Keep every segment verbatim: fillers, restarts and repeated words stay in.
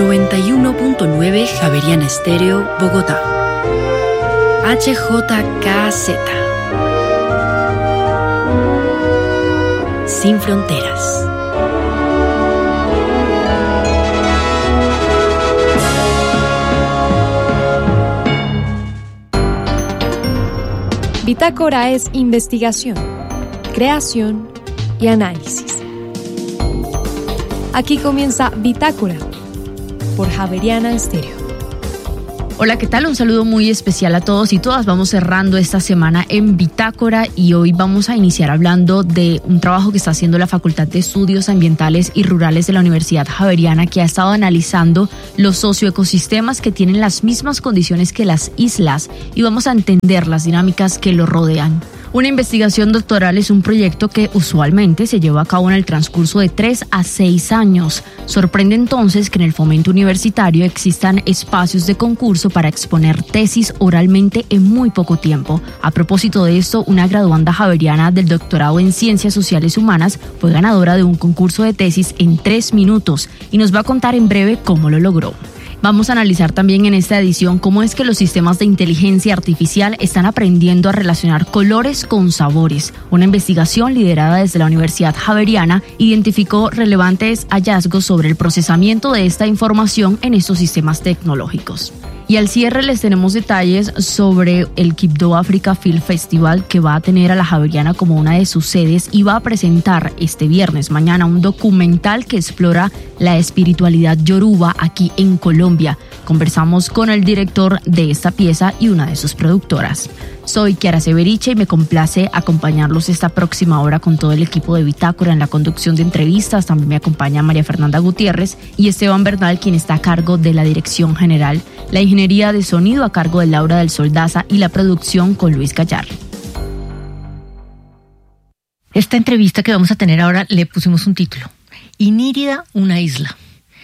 noventa y uno punto nueve Javeriana Estéreo, Bogotá. H J K Z. Sin fronteras. Bitácora es investigación, creación y análisis. Aquí comienza Bitácora por Javeriana Estéreo. Hola, ¿qué tal? Un saludo muy especial a todos y todas. Vamos cerrando esta semana en Bitácora y hoy vamos a iniciar hablando de un trabajo que está haciendo la Facultad de Estudios Ambientales y Rurales de la Universidad Javeriana, que ha estado analizando los socioecosistemas que tienen las mismas condiciones que las islas y vamos a entender las dinámicas que lo rodean. Una investigación doctoral es un proyecto que usualmente se lleva a cabo en el transcurso de tres a seis años. Sorprende entonces que en el fomento universitario existan espacios de concurso para exponer tesis oralmente en muy poco tiempo. A propósito de esto, una graduanda javeriana del doctorado en Ciencias Sociales Humanas fue ganadora de un concurso de tesis en tres minutos y nos va a contar en breve cómo lo logró. Vamos a analizar también en esta edición cómo es que los sistemas de inteligencia artificial están aprendiendo a relacionar colores con sabores. Una investigación liderada desde la Universidad Javeriana identificó relevantes hallazgos sobre el procesamiento de esta información en estos sistemas tecnológicos. Y al cierre les tenemos detalles sobre el Quibdó Africa Film Festival, que va a tener a la Javeriana como una de sus sedes y va a presentar este viernes, mañana, un documental que explora la espiritualidad yoruba aquí en Colombia. Conversamos con el director de esta pieza y una de sus productoras. Soy Kiara Severiche y me complace acompañarlos esta próxima hora con todo el equipo de Bitácora en la conducción de entrevistas. También me acompaña María Fernanda Gutiérrez y Esteban Bernal, quien está a cargo de la dirección general, la ingeniería de sonido a cargo de Laura del Soldaza y la producción con Luis Gallar. Esta entrevista que vamos a tener ahora le pusimos un título: Inírida, una isla.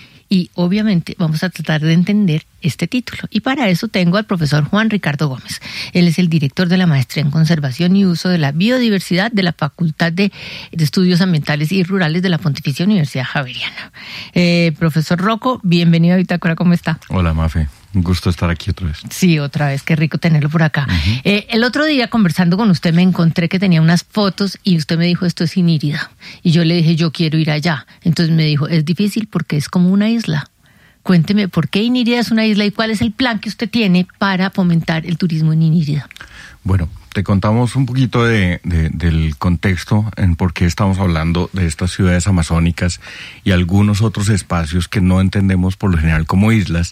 Y obviamente vamos a tratar de entender este título. Y para eso tengo al profesor Juan Ricardo Gómez. Él es el director de la Maestría en Conservación y Uso de la Biodiversidad de la Facultad de, de Estudios Ambientales y Rurales de la Pontificia Universidad Javeriana. Eh, profesor Rocco, bienvenido a Bitácora, ¿cómo está? Hola, Mafe. Un gusto estar aquí otra vez. Sí, otra vez, qué rico tenerlo por acá. Uh-huh. Eh, el otro día, conversando con usted, me encontré que tenía unas fotos y usted me dijo, esto es Inírida. Y yo le dije, yo quiero ir allá. Entonces me dijo, es difícil porque es como una isla. Cuénteme, ¿por qué Inírida es una isla y cuál es el plan que usted tiene para fomentar el turismo en Inírida? Bueno, te contamos un poquito de, de, del contexto en por qué estamos hablando de estas ciudades amazónicas y algunos otros espacios que no entendemos por lo general como islas,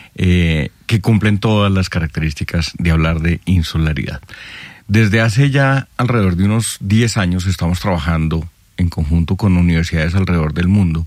eh, que cumplen todas las características de hablar de insularidad. Desde hace ya alrededor de unos diez años estamos trabajando en conjunto con universidades alrededor del mundo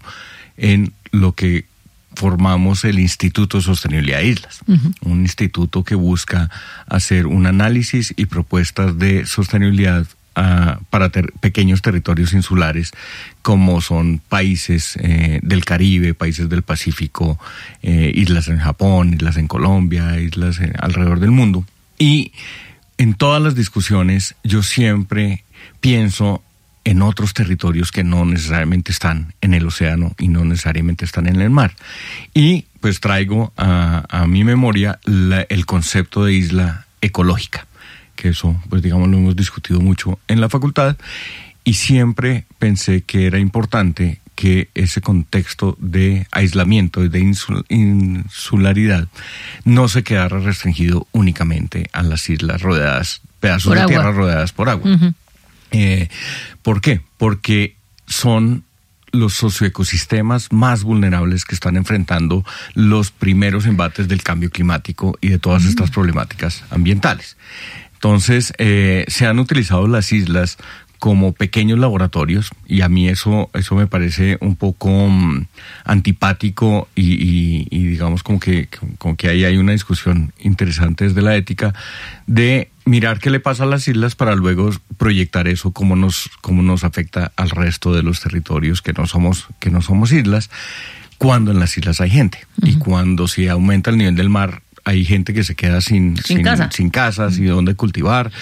en lo que formamos el Instituto de Sostenibilidad de Islas, uh-huh. un instituto que busca hacer un análisis y propuestas de sostenibilidad uh, para ter- pequeños territorios insulares, como son países eh, del Caribe, países del Pacífico, eh, islas en Japón, islas en Colombia, islas en, alrededor del mundo. Y en todas las discusiones yo siempre pienso en otros territorios que no necesariamente están en el océano y no necesariamente están en el mar. Y pues traigo a, a mi memoria la, el concepto de isla ecológica, que eso pues digamos lo hemos discutido mucho en la facultad y siempre pensé que era importante que ese contexto de aislamiento, de insul- insularidad, no se quedara restringido únicamente a las islas rodeadas, pedazos por de agua. Tierra rodeadas por agua. Uh-huh. Eh, ¿Por qué? Porque son los socioecosistemas más vulnerables que están enfrentando los primeros embates del cambio climático y de todas estas problemáticas ambientales. Entonces, eh, se han utilizado las islas como pequeños laboratorios y a mí eso eso me parece un poco um, antipático y, y, y digamos como que como que ahí hay una discusión interesante desde la ética de mirar qué le pasa a las islas para luego proyectar eso cómo nos cómo nos afecta al resto de los territorios que no somos que no somos islas, cuando en las islas hay gente. Uh-huh. Y cuando se aumenta el nivel del mar hay gente que se queda sin, sin, sin, casa. sin casas y dónde cultivar.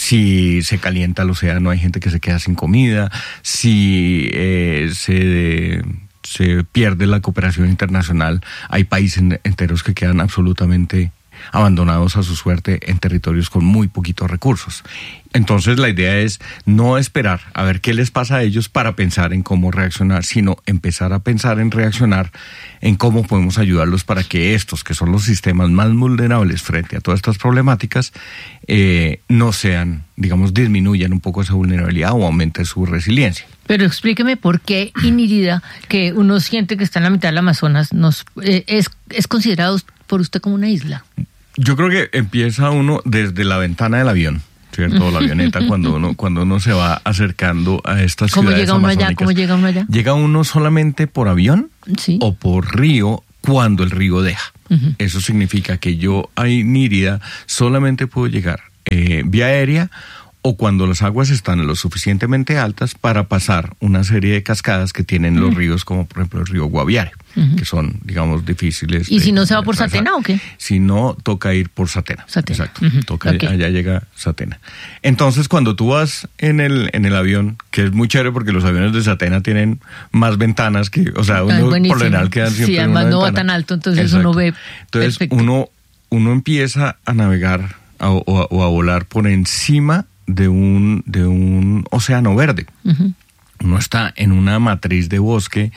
Si se calienta el océano, hay gente que se queda sin comida. Si eh, se se pierde la cooperación internacional, hay países enteros que quedan absolutamente abandonados a su suerte en territorios con muy poquitos recursos. Entonces la idea es no esperar a ver qué les pasa a ellos para pensar en cómo reaccionar, sino empezar a pensar en reaccionar en cómo podemos ayudarlos para que estos, que son los sistemas más vulnerables frente a todas estas problemáticas, eh, no sean, digamos, disminuyan un poco esa vulnerabilidad o aumenten su resiliencia. Pero explíqueme por qué Inírida, que uno siente que está en la mitad del Amazonas, nos, eh, es, es considerado por usted como una isla. Yo creo que empieza uno desde la ventana del avión, ¿cierto? La avioneta, cuando uno, cuando uno se va acercando a estas ¿Cómo ciudades llega uno amazónicas. allá? ¿Cómo llega uno allá? ¿Llega uno solamente por avión? Sí. O por río cuando el río deja. Uh-huh. Eso significa que yo a Inírida solamente puedo llegar eh, vía aérea o cuando las aguas están lo suficientemente altas para pasar una serie de cascadas que tienen uh-huh. los ríos, como por ejemplo el río Guaviare, uh-huh. que son, digamos, difíciles. ¿Y de, si no se va por atravesar. Satena o qué? Si no, toca ir por Satena. Satena. Exacto. Uh-huh. Toca, okay. allá llega Satena. Entonces, cuando tú vas en el, en el avión, que es muy chévere porque los aviones de Satena tienen más ventanas que, o sea, uno ah, por lo general quedan siempre sí, en además una no ventana. va tan alto, entonces Exacto. uno ve. Entonces, perfecto. uno, uno empieza a navegar a, o, a, o a volar por encima de un, de un océano verde. Uh-huh. Uno está en una matriz de bosque,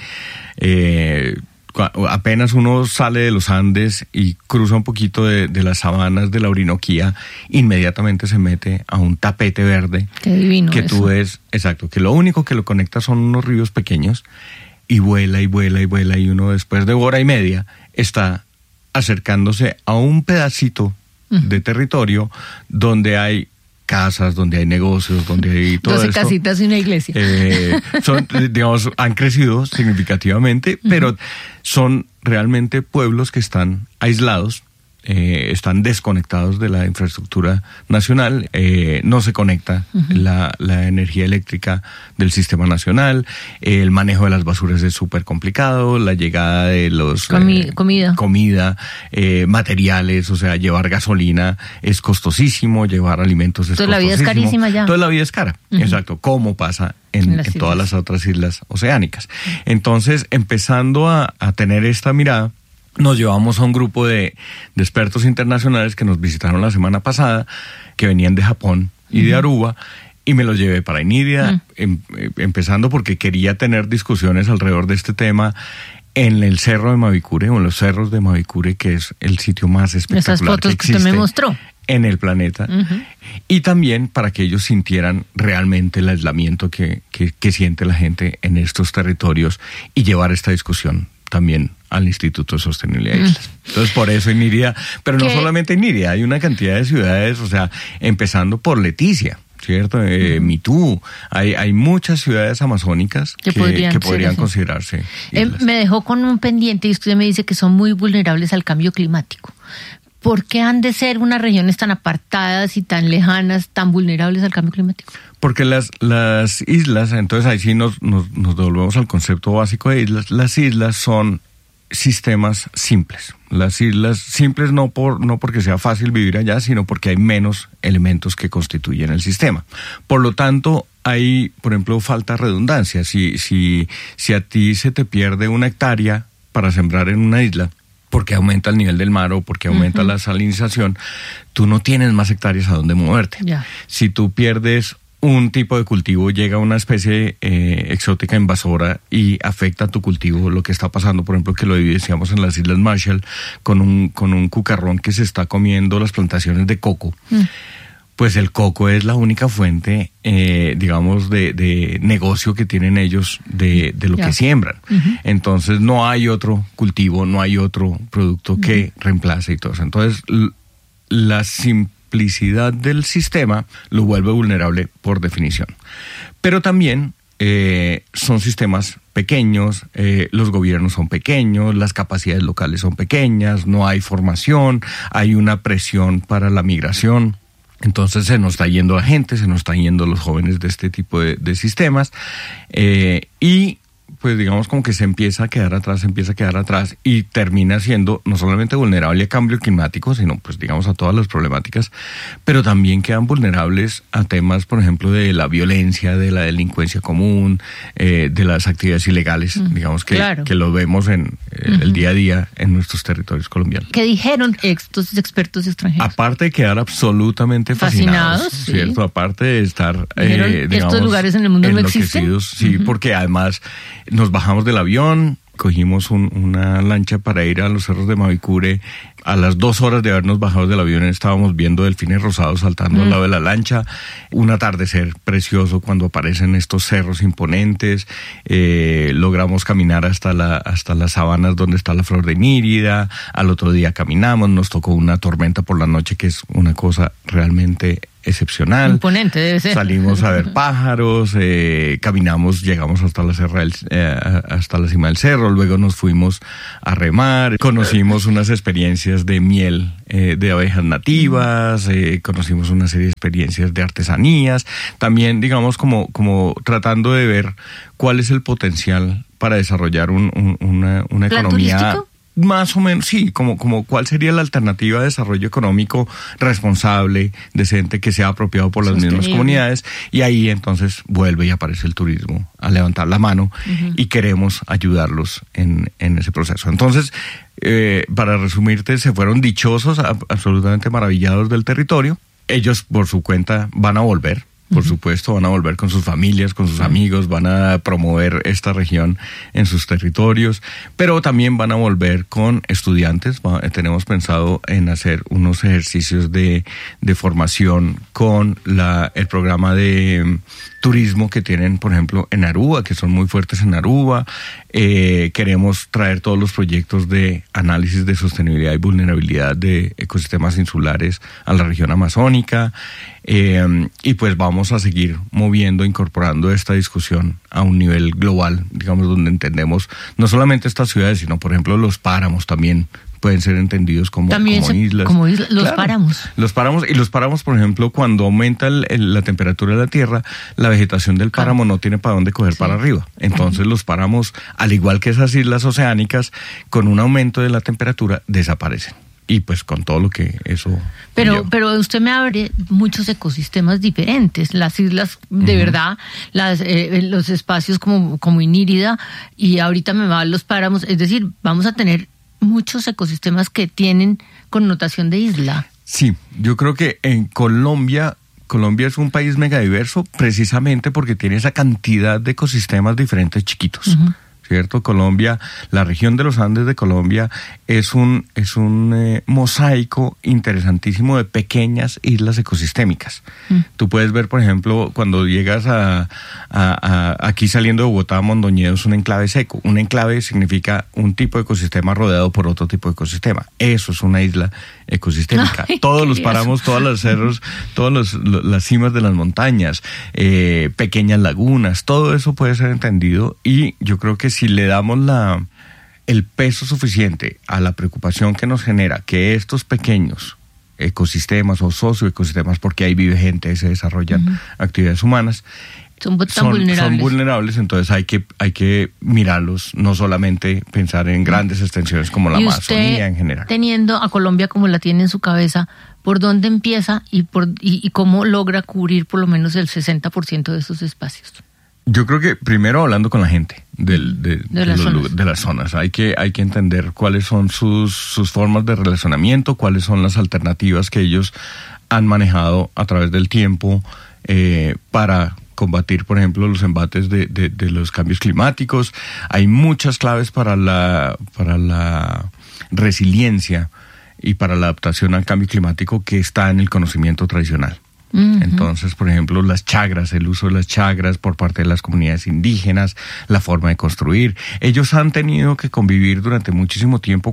eh, apenas uno sale de los Andes y cruza un poquito de, de las sabanas de la Orinoquía, inmediatamente se mete a un tapete verde. Qué divino que eso. tú ves, exacto, que lo único que lo conecta son unos ríos pequeños y vuela y vuela y vuela y uno después de hora y media está acercándose a un pedacito uh-huh. de territorio donde hay casas, donde hay negocios, donde hay todo doce esto. casitas y una iglesia. Eh, son, digamos, han crecido significativamente, uh-huh. pero son realmente pueblos que están aislados, eh, están desconectados de la infraestructura nacional, eh, no se conecta uh-huh. la, la energía eléctrica del sistema nacional, eh, el manejo de las basuras es súper complicado, la llegada de los... Comi- eh, comida. Comida, eh, materiales, o sea, llevar gasolina es costosísimo, llevar alimentos es Toda costosísimo. la vida es carísima ya. Toda la vida es cara, uh-huh. exacto, como pasa en, en, en todas las otras islas oceánicas. Entonces, empezando a, a tener esta mirada, nos llevamos a un grupo de, de expertos internacionales que nos visitaron la semana pasada, que venían de Japón y uh-huh. de Aruba, y me los llevé para Inírida, uh-huh. em, empezando porque quería tener discusiones alrededor de este tema en el cerro de Mavicure, o en los cerros de Mavicure, que es el sitio más espectacular Esas fotos que que usted existe me mostró en el planeta, uh-huh. y también para que ellos sintieran realmente el aislamiento que, que, que siente la gente en estos territorios y llevar esta discusión también al Instituto de Sostenibilidad de Islas. Entonces, por eso Inírida, pero no ¿Qué? solamente Inírida, hay una cantidad de ciudades, o sea, empezando por Leticia, ¿cierto? Eh, uh-huh. Mitú, hay, hay muchas ciudades amazónicas que, que podrían, que podrían ser, considerarse eh, me dejó con un pendiente y usted me dice que son muy vulnerables al cambio climático. ¿Por qué han de ser unas regiones tan apartadas y tan lejanas, tan vulnerables al cambio climático? Porque las, las islas, entonces ahí sí nos, nos, nos devolvemos al concepto básico de islas, las islas son sistemas simples. Las islas simples no por no porque sea fácil vivir allá, sino porque hay menos elementos que constituyen el sistema. Por lo tanto, hay, por ejemplo, falta redundancia. Si, si, si a ti se te pierde una hectárea para sembrar en una isla, porque aumenta el nivel del mar o porque aumenta uh-huh. la salinización, tú no tienes más hectáreas a donde moverte. Yeah. Si tú pierdes un tipo de cultivo, llega una especie eh, exótica invasora y afecta a tu cultivo, lo que está pasando, por ejemplo, que lo decíamos en las Islas Marshall, con un, con un cucarrón que se está comiendo las plantaciones de coco. Mm. Pues el coco es la única fuente, eh, digamos, de, de negocio que tienen ellos de, de lo yeah. que siembran. Uh-huh. Entonces no hay otro cultivo, no hay otro producto uh-huh. que reemplace y todo eso. Entonces l- la simplicidad del sistema lo vuelve vulnerable por definición. Pero también eh, son sistemas pequeños, eh, los gobiernos son pequeños, las capacidades locales son pequeñas, no hay formación, hay una presión para la migración. Entonces se nos está yendo la gente, se nos están yendo los jóvenes de este tipo de, de sistemas. Eh, y pues digamos como que se empieza a quedar atrás, se empieza a quedar atrás y termina siendo no solamente vulnerable a cambio climático, sino pues digamos a todas las problemáticas, pero también quedan vulnerables a temas, por ejemplo, de la violencia, de la delincuencia común, eh, de las actividades ilegales, mm, digamos que, claro. que lo vemos en eh, uh-huh. el día a día en nuestros territorios colombianos. ¿Qué dijeron estos expertos extranjeros? Aparte de quedar absolutamente fascinados, fascinados ¿cierto? Sí. Aparte de estar, eh, digamos, estos lugares en el mundo no existen. Sí, uh-huh. porque además nos bajamos del avión, cogimos un, una lancha para ir a los cerros de Mavicure. A las dos horas de habernos bajado del avión estábamos viendo delfines rosados saltando mm. al lado de la lancha. Un atardecer precioso cuando aparecen estos cerros imponentes. Eh, logramos caminar hasta, la, hasta las sabanas donde está la flor de Nírida. Al otro día caminamos, nos tocó una tormenta por la noche que es una cosa realmente excepcional. Imponente debe ser. Salimos a ver pájaros, eh, caminamos, llegamos hasta la, serra del, eh, hasta la cima del cerro, luego nos fuimos a remar, conocimos unas experiencias de miel eh, de abejas nativas, eh, conocimos una serie de experiencias de artesanías, también digamos como, como tratando de ver cuál es el potencial para desarrollar un, un, una, una economía... ¿Turístico? Más o menos, sí, como, como cuál sería la alternativa de desarrollo económico responsable, decente, que sea apropiado por las mismas comunidades, y ahí entonces vuelve y aparece el turismo a levantar la mano uh-huh. y queremos ayudarlos en, en ese proceso. Entonces, eh, para resumirte, se fueron dichosos, a, absolutamente maravillados del territorio. Ellos por su cuenta van a volver. Por supuesto, van a volver con sus familias, con sus amigos, van a promover esta región en sus territorios, pero también van a volver con estudiantes. Tenemos pensado en hacer unos ejercicios de, de formación con la, el programa de turismo que tienen, por ejemplo, en Aruba, que son muy fuertes en Aruba. Eh, queremos traer todos los proyectos de análisis de sostenibilidad y vulnerabilidad de ecosistemas insulares a la región amazónica. Eh, y pues vamos a seguir moviendo, incorporando esta discusión a un nivel global, digamos, donde entendemos no solamente estas ciudades, sino, por ejemplo, los páramos también pueden ser entendidos como, También como se, islas. Como islas, los claro, páramos. Los páramos, y los páramos, por ejemplo, cuando aumenta el, el, la temperatura de la tierra, la vegetación del páramo claro. no tiene para dónde coger sí. para arriba. Entonces uh-huh. los páramos, al igual que esas islas oceánicas, con un aumento de la temperatura, desaparecen. Y pues con todo lo que eso... Pero lleva. pero usted me abre muchos ecosistemas diferentes. Las islas, de uh-huh. verdad, las eh, los espacios como, como Inírida, y ahorita me van los páramos. Es decir, vamos a tener muchos ecosistemas que tienen connotación de isla. Sí, yo creo que en Colombia... Colombia es un país megadiverso precisamente porque tiene esa cantidad de ecosistemas diferentes chiquitos. Uh-huh. ¿Cierto? Colombia, la región de los Andes de Colombia es un, es un eh, mosaico interesantísimo de pequeñas islas ecosistémicas. Mm. Tú puedes ver, por ejemplo, cuando llegas a, a, a aquí saliendo de Bogotá, Mondoñedo es un enclave seco. Un enclave significa un tipo de ecosistema rodeado por otro tipo de ecosistema. Eso es una isla ecosistémica. Ay, todos los páramos, todos los cerros, todas las cimas de las montañas, eh, pequeñas lagunas, todo eso puede ser entendido, y yo creo que si le damos la, el peso suficiente a la preocupación que nos genera que estos pequeños ecosistemas o socioecosistemas, porque ahí vive gente y se desarrollan uh-huh. actividades humanas, son, tan son, vulnerables. son vulnerables, entonces hay que, hay que mirarlos, no solamente pensar en grandes extensiones como la Amazonía en general. Teniendo a Colombia como la tiene en su cabeza, ¿por dónde empieza y, por, y, y cómo logra cubrir por lo menos el sesenta por ciento de esos espacios? Yo creo que primero hablando con la gente del, de, de, de, las los, zonas. de las zonas. Hay que, hay que entender cuáles son sus, sus formas de relacionamiento, cuáles son las alternativas que ellos han manejado a través del tiempo eh, para combatir, por ejemplo, los embates de, de, de los cambios climáticos. Hay muchas claves para la, para la resiliencia y para la adaptación al cambio climático que está en el conocimiento tradicional. Uh-huh. Entonces, por ejemplo, las chagras, el uso de las chagras por parte de las comunidades indígenas, la forma de construir. Ellos han tenido que convivir durante muchísimo tiempo con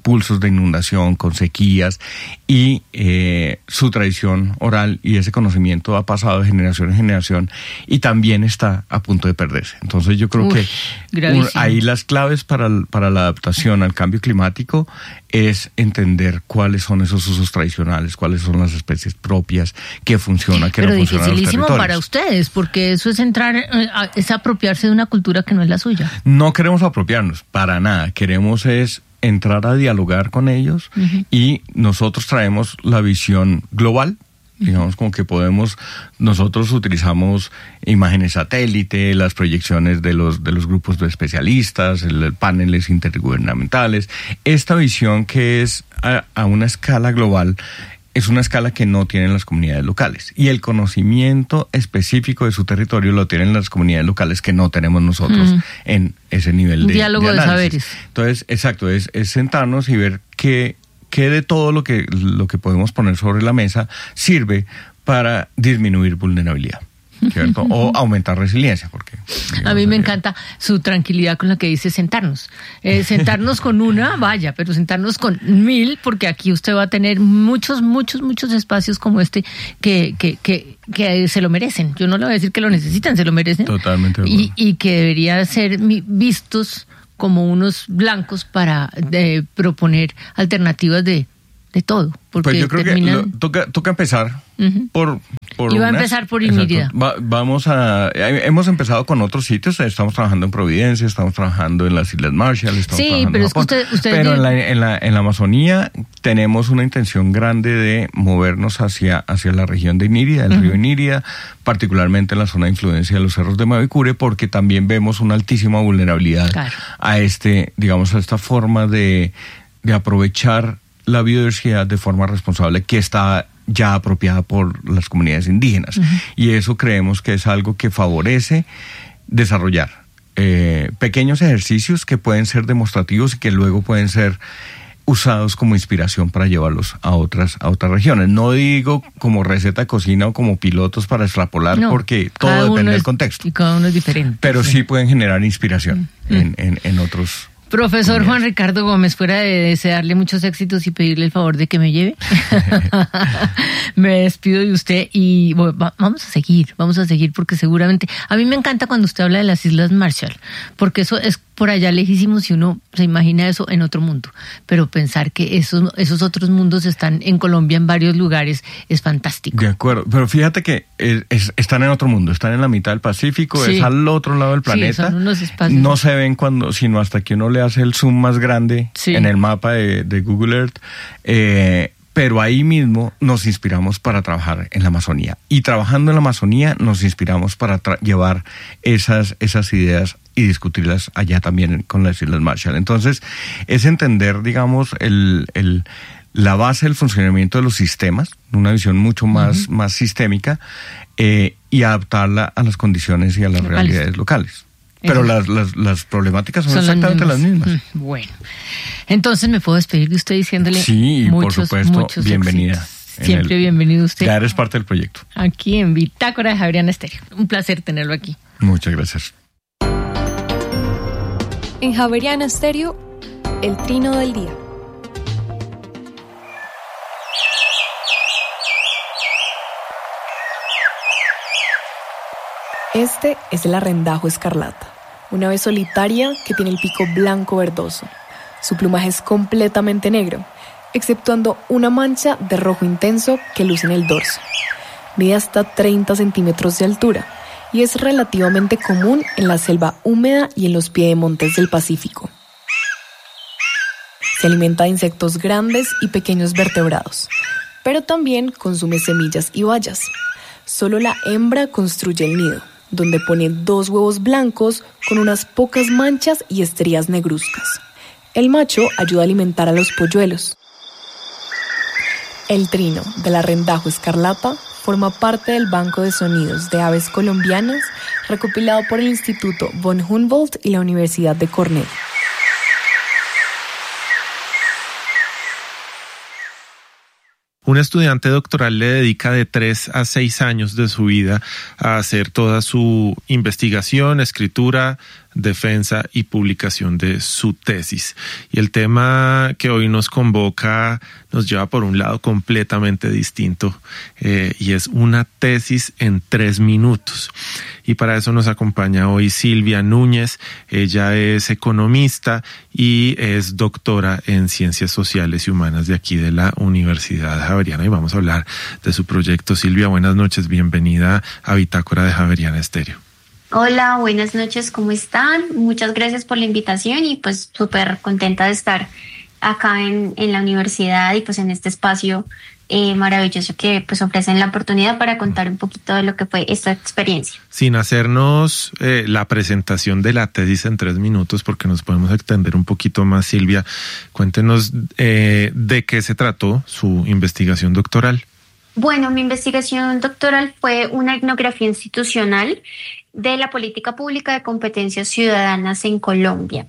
impulsos de inundación, con sequías, y eh, su tradición oral y ese conocimiento ha pasado de generación en generación y también está a punto de perderse. Entonces yo creo Uy, que un, ahí las claves para, para la adaptación al cambio climático es entender cuáles son esos usos tradicionales, cuáles son las especies propias, qué funciona, qué Pero no funciona en los dificilísimo territorios. para ustedes, porque eso es entrar, es apropiarse de una cultura que no es la suya. No queremos apropiarnos, para nada. Queremos es entrar a dialogar con ellos uh-huh. y nosotros traemos la visión global. Digamos como que podemos, nosotros utilizamos imágenes satélite, las proyecciones de los de los grupos de especialistas, el, paneles intergubernamentales. Esta visión que es a, a una escala global es una escala que no tienen las comunidades locales. Y el conocimiento específico de su territorio lo tienen las comunidades locales que no tenemos nosotros mm. en ese nivel de, diálogo de, de saberes. Entonces, exacto, es, es sentarnos y ver qué qué de todo lo que, lo que podemos poner sobre la mesa sirve para disminuir vulnerabilidad, ¿cierto? O aumentar resiliencia, porque... A mí me encanta su tranquilidad con la que dice sentarnos. Eh, sentarnos con una, vaya, pero sentarnos con mil, porque aquí usted va a tener muchos, muchos, muchos espacios como este que, que, que, que se lo merecen. Yo no le voy a decir que lo necesitan, se lo merecen. Totalmente. Y, y que debería ser vistos como unos blancos para de, proponer alternativas de, de todo. Porque pues yo creo terminan... que lo, toca, toca empezar uh-huh. por... por y va unas, a empezar por Inírida. Va, vamos a... Hemos empezado con otros sitios, estamos trabajando en Providencia, estamos trabajando en las Islas Marshall, estamos sí, trabajando pero en Japón. Es que usted, usted pero de... en, la, en, la, en la Amazonía tenemos una intención grande de movernos hacia, hacia la región de Inírida, el uh-huh. río Inírida, particularmente en la zona de influencia de los cerros de Mavicure, porque también vemos una altísima vulnerabilidad claro. a este, digamos, a esta forma de, de aprovechar la biodiversidad de forma responsable que está ya apropiada por las comunidades indígenas. Uh-huh. Y eso creemos que es algo que favorece desarrollar eh, pequeños ejercicios que pueden ser demostrativos y que luego pueden ser usados como inspiración para llevarlos a otras a otras regiones. No digo como receta de cocina o como pilotos para extrapolar, no, porque todo depende del contexto. Y cada uno es diferente. Pero sí, sí pueden generar inspiración uh-huh. en, en, en otros. Profesor Juan Ricardo Gómez, fuera de desearle muchos éxitos y pedirle el favor de que me lleve, me despido de usted y bueno, va, vamos a seguir, vamos a seguir porque seguramente, a mí me encanta cuando usted habla de las Islas Marshall, porque eso es por allá lejísimos y uno se imagina eso en otro mundo, pero pensar que esos, esos otros mundos están en Colombia en varios lugares es fantástico. De acuerdo, pero fíjate que es, es, están en otro mundo, están en la mitad del Pacífico, sí. es al otro lado del planeta, sí, son unos espacios. No se ven cuando, sino hasta que uno le hace el zoom más grande sí. en el mapa de, de Google Earth, eh, pero ahí mismo nos inspiramos para trabajar en la Amazonía. Y trabajando en la Amazonía nos inspiramos para tra- llevar esas, esas ideas y discutirlas allá también con las Islas Marshall. Entonces, es entender, digamos, el, el, la base del funcionamiento de los sistemas, una visión mucho más, uh-huh. más sistémica, eh, y adaptarla a las condiciones y a las locales. realidades locales. Pero las, las, las problemáticas son, son exactamente las mismas. las mismas. Bueno, entonces me puedo despedir de usted diciéndole sí, muchos, por supuesto, muchos bienvenida. éxitos. Siempre el, bienvenido usted. Ya eres parte del proyecto. Aquí en Bitácora de Javeriana Estéreo. Un placer tenerlo aquí. Muchas gracias. En Javeriana Estéreo, el trino del día. Este es el arrendajo escarlata, una ave solitaria que tiene el pico blanco verdoso. Su plumaje es completamente negro, exceptuando una mancha de rojo intenso que luce en el dorso. Mide hasta treinta centímetros de altura y es relativamente común en la selva húmeda y en los piedemontes del Pacífico. Se alimenta de insectos grandes y pequeños vertebrados, pero también consume semillas y bayas. Solo la hembra construye el nido, donde pone dos huevos blancos con unas pocas manchas y estrías negruzcas. El macho ayuda a alimentar a los polluelos. El trino del arrendajo escarlata forma parte del Banco de Sonidos de Aves Colombianas recopilado por el Instituto von Humboldt y la Universidad de Cornell. Un estudiante doctoral le dedica de tres a seis años de su vida a hacer toda su investigación, escritura, defensa y publicación de su tesis. Y el tema que hoy nos convoca nos lleva por un lado completamente distinto eh, y es una tesis en tres minutos. Y para eso nos acompaña hoy Silvia Núñez. Ella es economista y es doctora en Ciencias Sociales y Humanas de aquí de la Universidad Javeriana. Y vamos a hablar de su proyecto. Silvia, buenas noches. Bienvenida a Bitácora de Javeriana Estéreo. Hola, buenas noches, ¿cómo están? Muchas gracias por la invitación y pues súper contenta de estar acá en, en la universidad y pues en este espacio eh, maravilloso que pues ofrecen la oportunidad para contar un poquito de lo que fue esta experiencia. Sin hacernos eh, la presentación de la tesis en tres minutos, porque nos podemos extender un poquito más, Silvia, cuéntenos eh, de qué se trató su investigación doctoral. Bueno, mi investigación doctoral fue una etnografía institucional de la política pública de competencias ciudadanas en Colombia.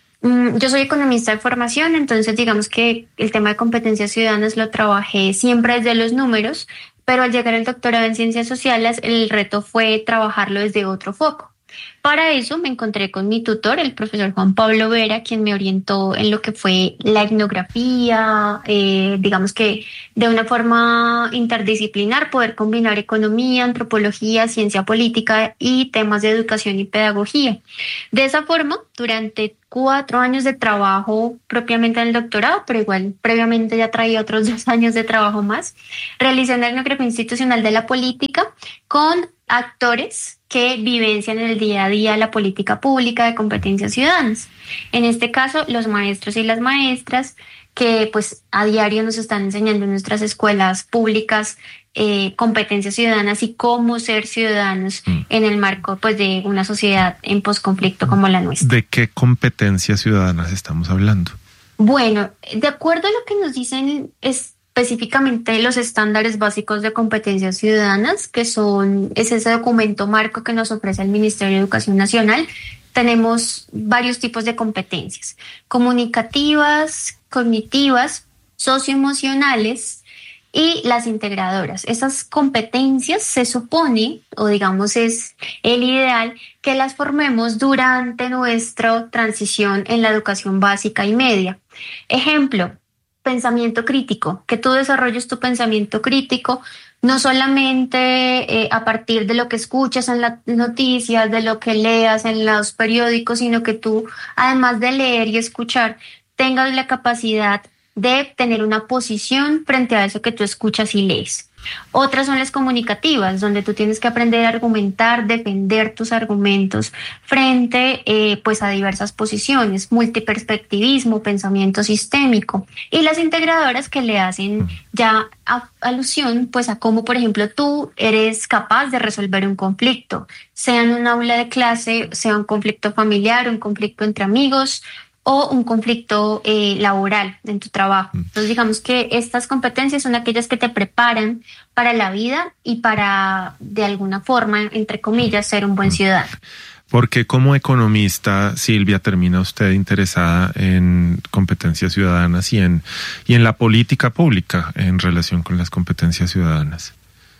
Yo soy economista de formación, entonces digamos que el tema de competencias ciudadanas lo trabajé siempre desde los números, pero al llegar al doctorado en Ciencias Sociales, el reto fue trabajarlo desde otro foco. Para eso me encontré con mi tutor, el profesor Juan Pablo Vera, quien me orientó en lo que fue la etnografía, eh, digamos que de una forma interdisciplinar, poder combinar economía, antropología, ciencia política y temas de educación y pedagogía. De esa forma, durante cuatro años de trabajo propiamente en el doctorado, pero igual previamente ya traía otros dos años de trabajo más, realicé una etnografía institucional de la política con actores que vivencian en el día a día la política pública de competencias ciudadanas. En este caso, los maestros y las maestras que pues a diario nos están enseñando en nuestras escuelas públicas eh, competencias ciudadanas y cómo ser ciudadanos mm. en el marco pues de una sociedad en posconflicto como la nuestra. ¿De qué competencias ciudadanas estamos hablando? Bueno, de acuerdo a lo que nos dicen es específicamente los estándares básicos de competencias ciudadanas, que son es ese documento marco que nos ofrece el Ministerio de Educación Nacional. Tenemos varios tipos de competencias: comunicativas, cognitivas, socioemocionales y las integradoras. Esas competencias se supone, o digamos es el ideal, que las formemos durante nuestra transición en la educación básica y media. Ejemplo: pensamiento crítico, que tú desarrolles tu pensamiento crítico no solamente eh, a partir de lo que escuchas en las noticias, de lo que leas en los periódicos, sino que tú, además de leer y escuchar, tengas la capacidad de tener una posición frente a eso que tú escuchas y lees. Otras son las comunicativas, donde tú tienes que aprender a argumentar, defender tus argumentos frente eh, pues a diversas posiciones, multiperspectivismo, pensamiento sistémico. Y las integradoras, que le hacen ya a, alusión pues a cómo, por ejemplo, tú eres capaz de resolver un conflicto, sea en un aula de clase, sea un conflicto familiar, un conflicto entre amigos, o un conflicto eh, laboral en tu trabajo. Entonces, digamos que estas competencias son aquellas que te preparan para la vida y para, de alguna forma, entre comillas, ser un buen ciudadano. ¿Por qué como economista, Silvia, termina usted interesada en competencias ciudadanas y en, y en la política pública en relación con las competencias ciudadanas?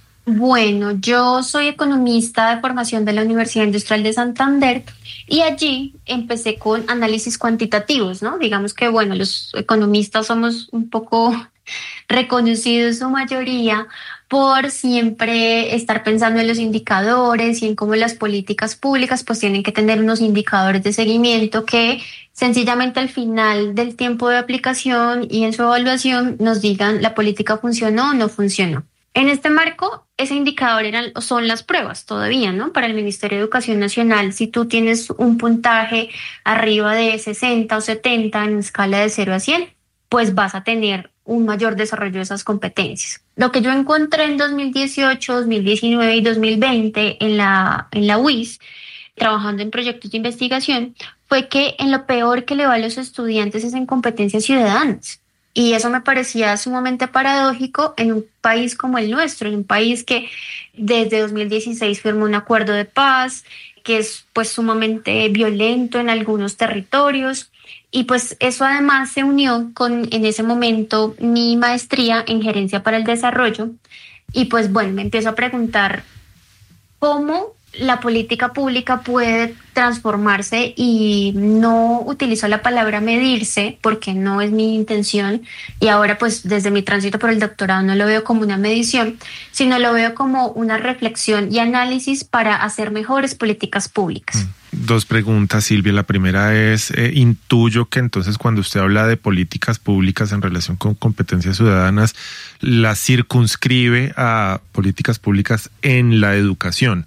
Bueno, yo soy economista de formación de la Universidad Industrial de Santander y allí empecé con análisis cuantitativos, ¿no? Digamos que, bueno, los economistas somos un poco reconocidos, su mayoría, por siempre estar pensando en los indicadores y en cómo las políticas públicas pues tienen que tener unos indicadores de seguimiento que sencillamente al final del tiempo de aplicación y en su evaluación nos digan la política funcionó o no funcionó. En este marco, ese indicador eran, son las pruebas todavía, ¿no? Para el Ministerio de Educación Nacional, si tú tienes un puntaje arriba de sesenta o setenta en escala de cero a cien, pues vas a tener un mayor desarrollo de esas competencias. Lo que yo encontré en dos mil dieciocho, dos mil diecinueve y dos mil veinte en la, en la U I S, trabajando en proyectos de investigación, fue que en lo peor que le va a los estudiantes es en competencias ciudadanas. Y eso me parecía sumamente paradójico en un país como el nuestro, en un país que desde dos mil dieciséis firmó un acuerdo de paz, que es pues sumamente violento en algunos territorios. Y pues eso además se unió con, en ese momento, mi maestría en gerencia para el desarrollo. Y pues bueno, me empiezo a preguntar cómo la política pública puede transformarse, y no utilizo la palabra medirse porque no es mi intención, y ahora pues desde mi tránsito por el doctorado no lo veo como una medición, sino lo veo como una reflexión y análisis para hacer mejores políticas públicas. Dos preguntas, Silvia. La primera es, eh, intuyo que entonces cuando usted habla de políticas públicas en relación con competencias ciudadanas, las circunscribe a políticas públicas en la educación.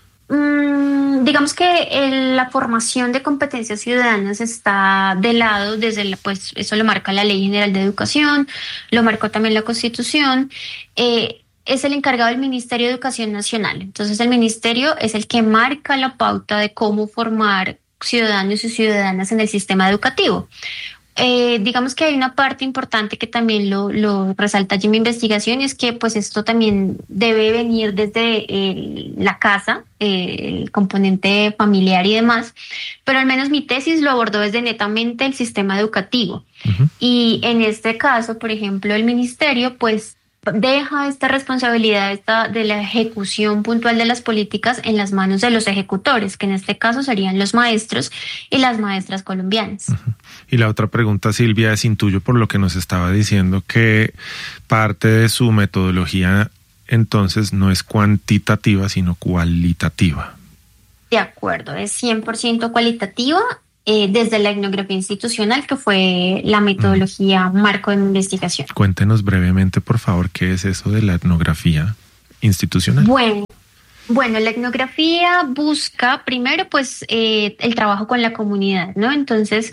Mm, digamos que el, la formación de competencias ciudadanas está de lado desde la, pues eso lo marca la Ley General de Educación, lo marcó también la Constitución. Eh, es el encargado del Ministerio de Educación Nacional. Entonces el ministerio es el que marca la pauta de cómo formar ciudadanos y ciudadanas en el sistema educativo. Eh, digamos que hay una parte importante que también lo, lo resalta allí en mi investigación, y es que pues esto también debe venir desde eh, la casa, eh, el componente familiar y demás, pero al menos mi tesis lo abordó desde netamente el sistema educativo. Uh-huh. Y en este caso, por ejemplo, el ministerio pues deja esta responsabilidad esta de la ejecución puntual de las políticas en las manos de los ejecutores, que en este caso serían los maestros y las maestras colombianas. Uh-huh. Y la otra pregunta, Silvia, es, intuyo por lo que nos estaba diciendo que parte de su metodología entonces no es cuantitativa, sino cualitativa. De acuerdo, es cien por ciento cualitativa. Eh, desde la etnografía institucional, que fue la metodología marco de mi investigación. Cuéntenos brevemente, por favor, ¿qué es eso de la etnografía institucional? Bueno, bueno, la etnografía busca primero pues eh, el trabajo con la comunidad, ¿no? Entonces,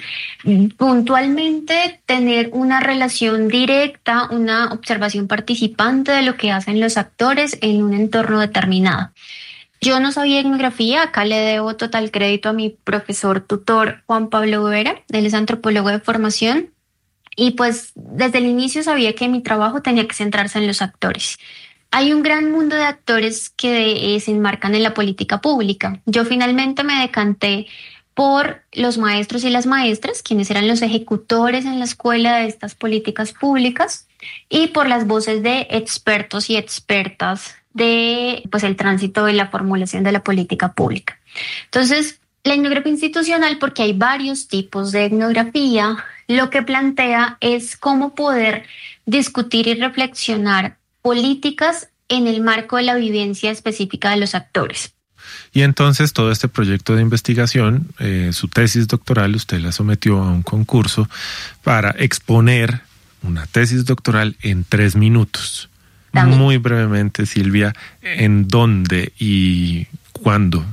puntualmente tener una relación directa, una observación participante de lo que hacen los actores en un entorno determinado. Yo no sabía etnografía, acá le debo total crédito a mi profesor tutor Juan Pablo Vera, él es antropólogo de formación, y pues desde el inicio sabía que mi trabajo tenía que centrarse en los actores. Hay un gran mundo de actores que eh, se enmarcan en la política pública. Yo finalmente me decanté por los maestros y las maestras, quienes eran los ejecutores en la escuela de estas políticas públicas, y por las voces de expertos y expertas de pues el tránsito y la formulación de la política pública. Entonces, la etnografía institucional, porque hay varios tipos de etnografía, lo que plantea es cómo poder discutir y reflexionar políticas en el marco de la vivencia específica de los actores. Y entonces todo este proyecto de investigación, eh, su tesis doctoral, usted la sometió a un concurso para exponer una tesis doctoral en tres minutos. También. Muy brevemente, Silvia, ¿en dónde y cuándo?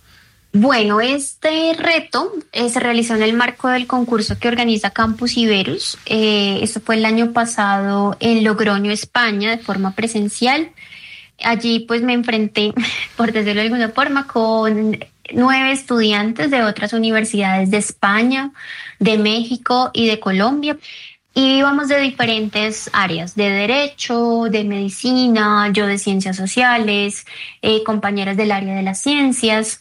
Bueno, este reto eh, se realizó en el marco del concurso que organiza Campus Iberus. Eh, esto fue el año pasado en Logroño, España, de forma presencial. Allí pues me enfrenté, por decirlo de alguna forma, con nueve estudiantes de otras universidades de España, de México y de Colombia. Y íbamos de diferentes áreas, de derecho, de medicina, yo de ciencias sociales, eh, compañeras del área de las ciencias.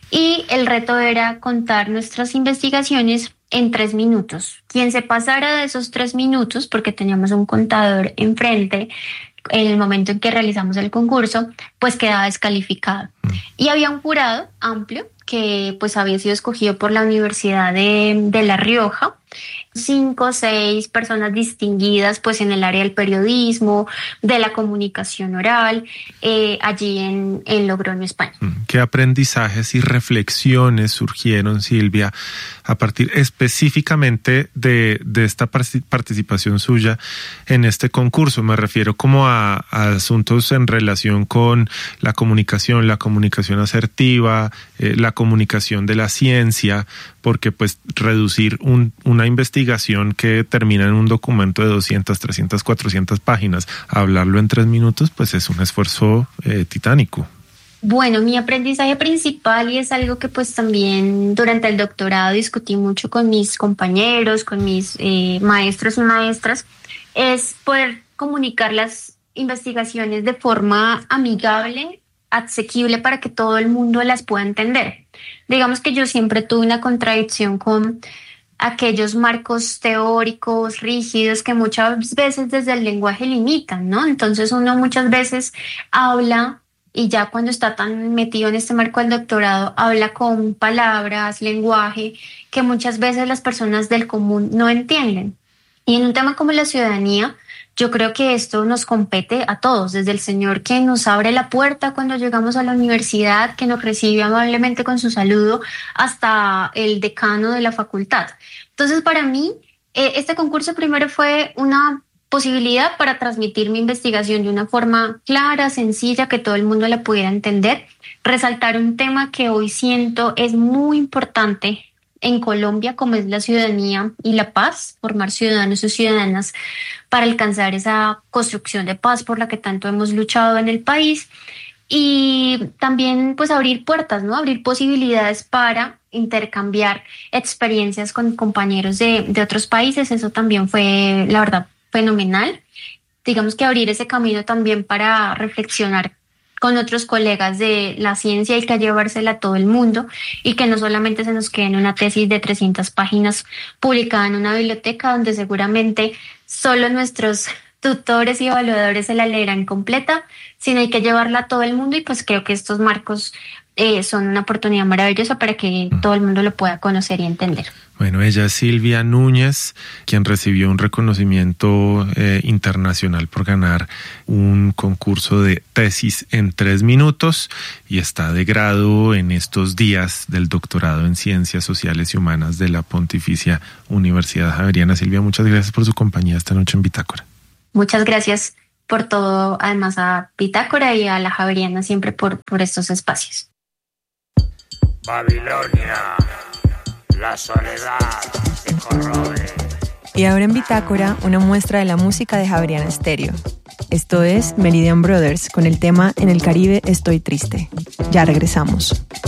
Y el reto era contar nuestras investigaciones en tres minutos. Quien se pasara de esos tres minutos, porque teníamos un contador enfrente en el momento en que realizamos el concurso, pues quedaba descalificado. Y había un jurado amplio que pues había sido escogido por la Universidad de, de La Rioja, cinco o seis personas distinguidas pues en el área del periodismo, de la comunicación oral, eh, allí en, en Logroño, España. ¿Qué aprendizajes y reflexiones surgieron, Silvia, a partir específicamente de, de esta participación suya en este concurso? Me refiero como a, a asuntos en relación con la comunicación, la comunicación asertiva, eh, la comunicación de la ciencia, porque pues reducir un, una investigación que termina en un documento de doscientas, trescientas, cuatrocientas páginas a hablarlo en tres minutos, pues es un esfuerzo eh, titánico. Bueno, mi aprendizaje principal, y es algo que pues también durante el doctorado discutí mucho con mis compañeros, con mis eh, maestros y maestras, es poder comunicar las investigaciones de forma amigable, asequible, para que todo el mundo las pueda entender. Digamos que yo siempre tuve una contradicción con aquellos marcos teóricos rígidos que muchas veces desde el lenguaje limitan, ¿no? Entonces uno muchas veces habla y ya cuando está tan metido en este marco del doctorado, habla con palabras, lenguaje, que muchas veces las personas del común no entienden. Y en un tema como la ciudadanía, yo creo que esto nos compete a todos, desde el señor que nos abre la puerta cuando llegamos a la universidad, que nos recibe amablemente con su saludo, hasta el decano de la facultad. Entonces, para mí, eh, este concurso primero fue una posibilidad para transmitir mi investigación de una forma clara, sencilla, que todo el mundo la pudiera entender, resaltar un tema que hoy siento es muy importante en Colombia, como es la ciudadanía y la paz, formar ciudadanos y ciudadanas para alcanzar esa construcción de paz por la que tanto hemos luchado en el país, y también pues abrir puertas, ¿no? Abrir posibilidades para intercambiar experiencias con compañeros de, de otros países. Eso también fue, la verdad, fenomenal. Digamos que abrir ese camino también para reflexionar con otros colegas de la ciencia, y que llevársela a todo el mundo, y que no solamente se nos quede en una tesis de trescientas páginas publicada en una biblioteca donde seguramente solo nuestros tutores y evaluadores se la leerán completa, sino hay que llevarla a todo el mundo, y pues creo que estos marcos eh, son una oportunidad maravillosa para que todo el mundo lo pueda conocer y entender. Bueno, ella es Silvia Núñez, quien recibió un reconocimiento eh, internacional por ganar un concurso de tesis en tres minutos, y está de grado en estos días del doctorado en Ciencias Sociales y Humanas de la Pontificia Universidad Javeriana. Silvia, muchas gracias por su compañía esta noche en Bitácora. Muchas gracias por todo, además a Bitácora y a la Javeriana siempre por, por estos espacios. Babilonia, la soledad te corroe. Y ahora en Bitácora, una muestra de la música de Javeriana Estéreo. Esto es Meridian Brothers con el tema En el Caribe estoy triste. Ya regresamos.